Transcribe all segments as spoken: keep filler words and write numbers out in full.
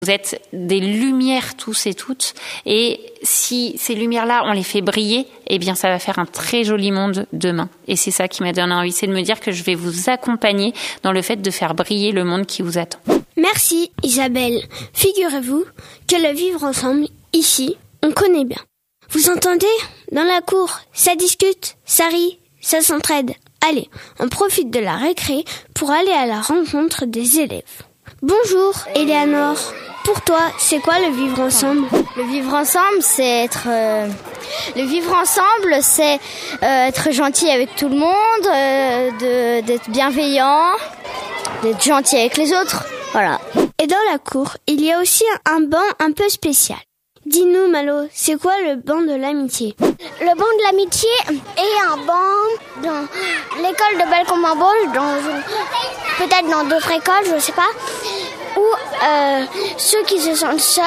Vous êtes des lumières tous et toutes, et si ces lumières-là, on les fait briller, eh bien ça va faire un très joli monde demain. Et c'est ça qui m'a donné envie, c'est de me dire que je vais vous accompagner dans le fait de faire briller le monde qui vous attend. Merci Isabelle. Figurez-vous que le vivre ensemble, ici, on connaît bien. Vous entendez ? Dans la cour, ça discute, ça rit, ça s'entraide. Allez, on profite de la récré pour aller à la rencontre des élèves. Bonjour Eleanor. Pour toi, c'est quoi le vivre ensemble ? Le vivre ensemble, c'est être... Euh, le vivre ensemble, c'est euh, être gentil avec tout le monde, euh, de, d'être bienveillant, d'être gentil avec les autres. Voilà. Et dans la cour, il y a aussi un banc un peu spécial. Dis-nous, Malo, c'est quoi le banc de l'amitié ? Le banc de l'amitié est un banc dans l'école de Bellecombe-en-Bauge, dans une... peut-être dans d'autres écoles, je ne sais pas, où euh, ceux qui se sentent seuls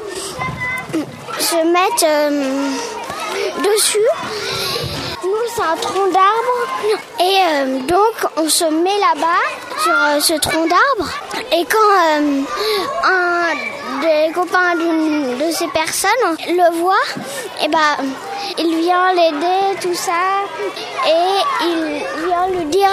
se mettent euh, dessus. Nous, c'est un tronc d'arbre et euh, donc on se met là-bas sur euh, ce tronc d'arbre. Et quand euh, un des copains d'une de ces personnes le voit, et ben il vient l'aider, tout ça, et il vient lui dire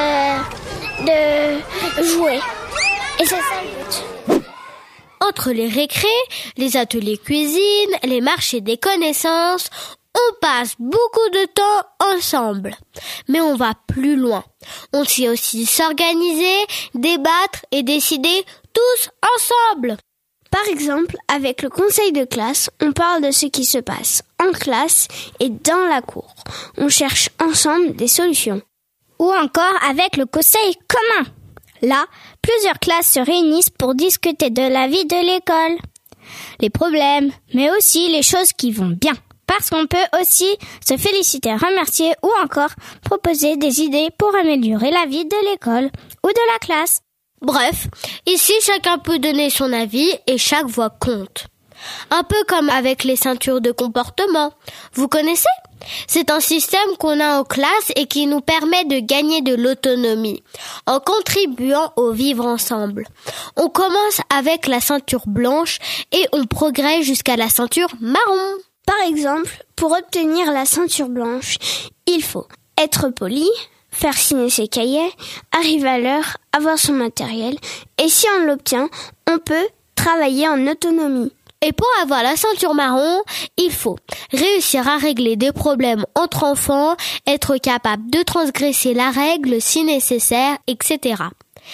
euh, de jouer. Et c'est ça le but. Entre les récrés, les ateliers cuisine, les marchés des connaissances, on passe beaucoup de temps ensemble. Mais on va plus loin. On sait aussi s'organiser, débattre et décider tous ensemble. Par exemple, avec le conseil de classe, on parle de ce qui se passe en classe et dans la cour. On cherche ensemble des solutions. Ou encore avec le conseil commun. Là, plusieurs classes se réunissent pour discuter de la vie de l'école. Les problèmes, mais aussi les choses qui vont bien. Parce qu'on peut aussi se féliciter, remercier ou encore proposer des idées pour améliorer la vie de l'école ou de la classe. Bref, ici chacun peut donner son avis et chaque voix compte. Un peu comme avec les ceintures de comportement. Vous connaissez ? C'est un système qu'on a en classe et qui nous permet de gagner de l'autonomie en contribuant au vivre ensemble. On commence avec la ceinture blanche et on progresse jusqu'à la ceinture marron. Par exemple, pour obtenir la ceinture blanche, il faut être poli, faire signer ses cahiers, arriver à l'heure, avoir son matériel, et si on l'obtient, on peut travailler en autonomie. Et pour avoir la ceinture marron, il faut réussir à régler des problèmes entre enfants, être capable de transgresser la règle si nécessaire, et cetera.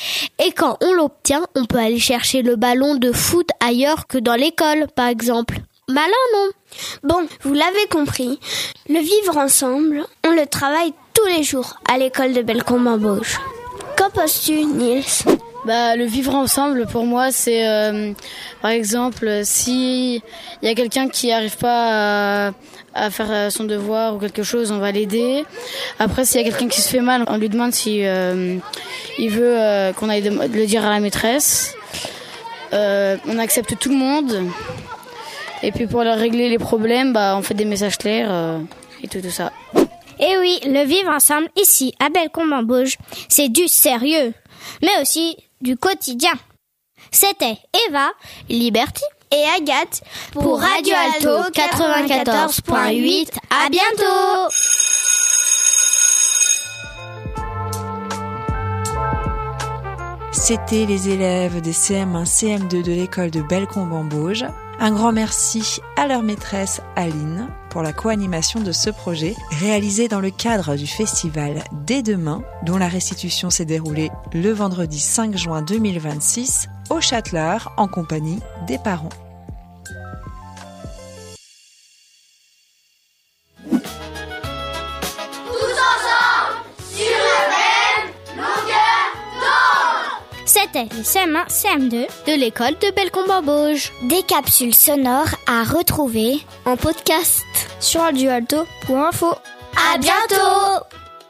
Et quand on l'obtient, on peut aller chercher le ballon de foot ailleurs que dans l'école, par exemple. Malin, non ? Bon, vous l'avez compris, le vivre ensemble, on le travaille tous les jours à l'école de Bellecombe-en-Bauge. Qu'en penses-tu, Niels ? Bah, le vivre ensemble, pour moi, c'est, euh, par exemple, si il y a quelqu'un qui n'arrive pas à, à faire son devoir ou quelque chose, on va l'aider. Après, s'il y a quelqu'un qui se fait mal, on lui demande si euh, il veut euh, qu'on aille de, de le dire à la maîtresse. Euh, on accepte tout le monde. Et puis pour leur régler les problèmes, bah, on fait des messages clairs euh, et tout, tout ça. Et oui, le vivre ensemble ici, à Bellecombe-en-Bauge, c'est du sérieux, mais aussi du quotidien. C'était Eva, Liberty et Agathe pour, pour Radio Alto quatre-vingt-quatorze point huit. À bientôt! C'était les élèves des C M un C M deux de l'école de Bellecombe-en-Bauge. Un grand merci à leur maîtresse Aline pour la co-animation de ce projet, réalisé dans le cadre du festival Dès demain, dont la restitution s'est déroulée le vendredi cinq juin deux mille vingt-six au Châtelard en compagnie des parents. C'était le C M un C M deux de l'école de Bellecombe-en-Bauge. Des capsules sonores à retrouver en podcast sur radio alto point info. À bientôt!